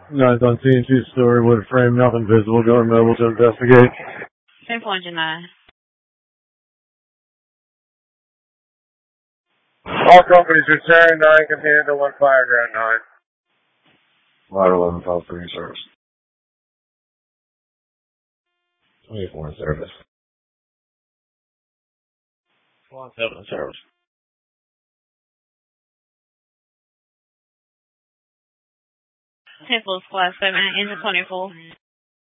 Guys on scene, two-story wood frame, nothing visible, going mobile to investigate. 10.9. All companies return, 9 can handle 1 fire ground 9. Ladder 11, file 3 in service. 24 in service. 27 in service. 10 full squad 7, engine 24.